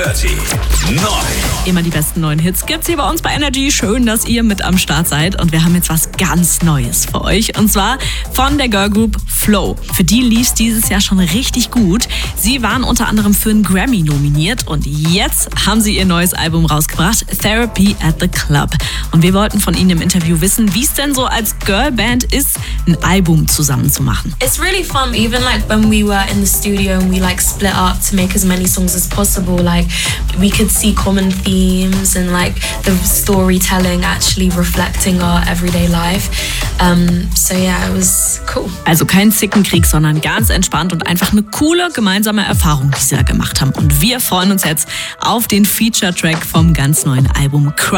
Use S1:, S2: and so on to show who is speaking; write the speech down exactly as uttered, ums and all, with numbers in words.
S1: Energy neu.
S2: Immer die besten neuen Hits gibt's hier bei uns bei Energy. Schön, dass ihr mit am Start seid. Und wir haben jetzt was ganz Neues für euch. Und zwar von der Girlgroup Flow. Für die lief's dieses Jahr schon richtig gut. Sie waren unter anderem für einen Grammy nominiert. Und jetzt haben sie ihr neues Album rausgebracht, Therapy at the Club. Und wir wollten von ihnen im Interview wissen, wie es denn so als Girlband ist, ein Album zusammen zu machen.
S3: It's really fun. Even like when we were in the studio and we like split up to make as many songs as possible, like we could see common themes and like the storytelling actually reflecting our everyday life. Um, so yeah, it was cool.
S2: Also kein Zickenkrieg, sondern ganz entspannt und einfach eine coole gemeinsame Erfahrung, die sie da gemacht haben. Und wir freuen uns jetzt auf den Feature-Track vom ganz neuen Album Cry.